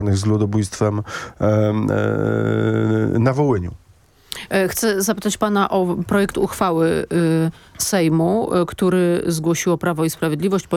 z ludobójstwem na Wołyniu. Chcę zapytać pana o projekt uchwały Sejmu, który zgłosiło Prawo i Sprawiedliwość.